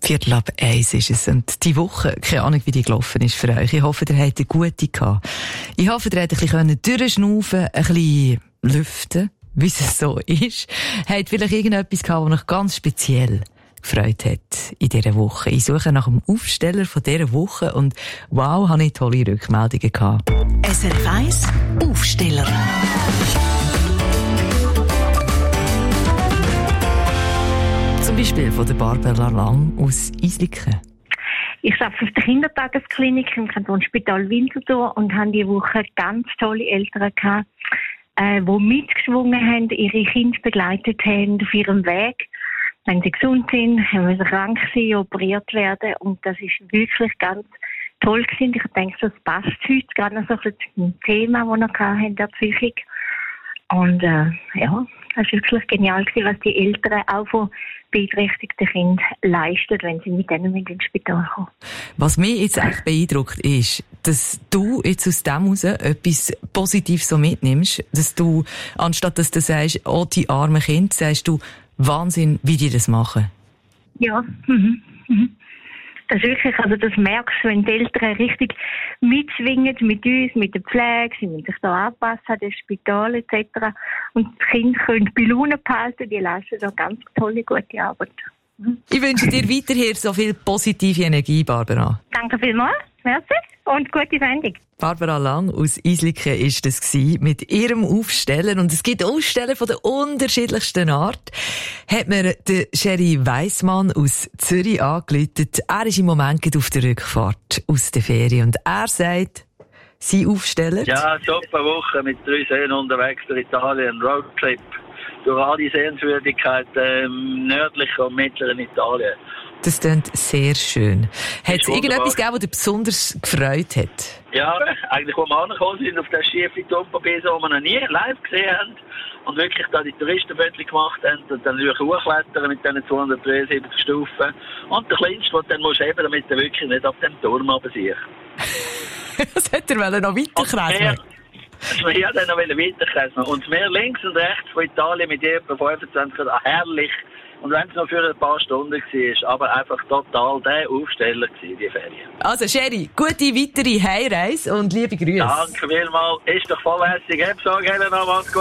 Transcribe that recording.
12:45 ist es. Und die Woche, keine Ahnung, wie die gelaufen ist für euch. Ich hoffe, ihr habt eine gute gehabt. Ich hoffe, ihr habt ein bisschen durchschnaufen, ein bisschen lüften, wie es so ist. Habt vielleicht irgendetwas gehabt, das euch ganz speziell gefreut hat in dieser Woche. Ich suche nach dem Aufsteller von dieser Woche und wow, habe ich tolle Rückmeldungen gehabt. SRF 1 Aufsteller. Zum Beispiel von der Barbara Lang aus Isliken. Ich arbeite auf der Kindertagesklinik im Kantonsspital Winterthur und habe diese Woche ganz tolle Eltern gehabt, die mitgeschwungen haben, ihre Kinder begleitet haben auf ihrem Weg. Wenn sie gesund sind, wenn sie krank sind, operiert werden. Und das ist wirklich ganz toll gewesen. Ich denke, das passt heute gerade noch so ein bisschen zum Thema, das wir hatten, der Psychik. Und ja, das war wirklich genial gewesen, was die Eltern auch von beeinträchtigten Kindern leisten, wenn sie mit denen ins Spital kommen. Was mich jetzt echt beeindruckt ist, dass du jetzt aus dem heraus etwas Positives so mitnimmst, dass du, anstatt dass du sagst, oh, die armen Kinder, sagst du, Wahnsinn, wie die das machen. Ja, Das ist wirklich, also das merkst du, wenn die Eltern richtig mitzwingen mit uns, mit der Pflege, sie müssen sich da anpassen an das Spital etc. Und die Kinder können bei Laune behalten, die leisten da ganz tolle, gute Arbeit. Ich wünsche dir weiterhin so viel positive Energie, Barbara. Danke vielmals, merci und gute Sendung. Barbara Lang aus Isliken war das mit ihrem Aufsteller. Und es gibt Aussteller von der unterschiedlichsten Art. Hat mir der Sherry Weissmann aus Zürich angerufen. Er ist im Moment auf der Rückfahrt aus der Ferien. Und er sagt, sein Aufsteller... Ja, super Woche mit 3 Seen unterwegs durch Italien, Roadtrip. Durch alle Sehenswürdigkeiten nördlichen und mittleren Italien. Das klingt sehr schön. Hat es irgendetwas gegeben, das dich besonders gefreut hat? Ja, eigentlich, als wir angekommen sind auf der schiefen Tumperbese, die wir noch nie live gesehen haben und wirklich da die Touristenbötchen gemacht haben und dann natürlich hochklettern mit diesen 273 Stufen. Und der Kleinste, den dann musst du eben, damit er wirklich nicht auf dem Turm runtersiehst. Was hätte er noch weiterkreisen? Ja, dann noch weiterkreisen. Und mehr links und rechts von Italien mit etwa 25 Grad, herrlich. Und wenn es noch für ein paar Stunden war, aber einfach total der Aufsteller gewesen, die Ferien. Also, Sherry, gute weitere Heimreise und liebe Grüße. Danke vielmals. Ist doch vollhässig. Ebenso, Helena, macht's gut.